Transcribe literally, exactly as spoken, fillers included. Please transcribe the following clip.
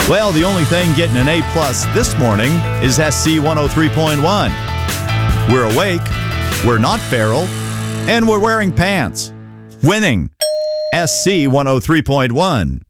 Well, the only thing getting an A plus this morning is S C one oh three point one. We're awake, we're not feral, and we're wearing pants. Winning. S C one oh three point one.